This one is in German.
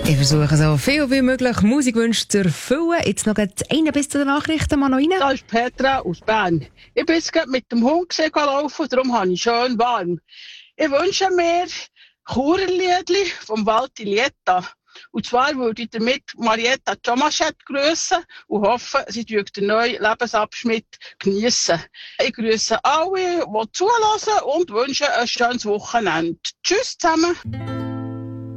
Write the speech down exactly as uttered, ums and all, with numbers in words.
Ich versuche so viel wie möglich Musikwünsche zu erfüllen. Jetzt noch eine bis zu den Nachrichten, mal noch rein. Da ist Petra aus Bern. Ich bin jetzt gerade mit dem Hund gelaufen, darum habe ich schön warm. Ich wünsche mir Churerliedli vom Walti Lieta. Und zwar würde ich damit Marietta Tomaschett grüssen und hoffe, sie wird den neuen Lebensabschnitt geniessen. Ich grüße alle, die zuhören und wünsche ein schönes Wochenende. Tschüss zusammen.